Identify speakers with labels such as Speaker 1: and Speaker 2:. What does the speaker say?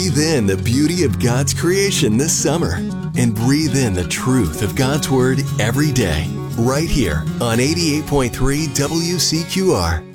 Speaker 1: Breathe in the beauty of God's creation this summer and breathe in the truth of God's Word every day, right here on 88.3 WCQR.